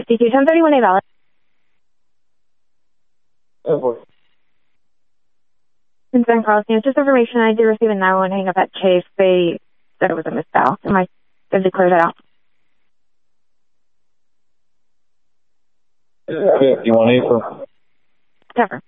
52 1031 valid. Oh, boy. In San Carlos, just information, I did receive a 911 hang up at Chase. They said it was a misdial. Am I good to clear that out? Yeah, you want April? Never.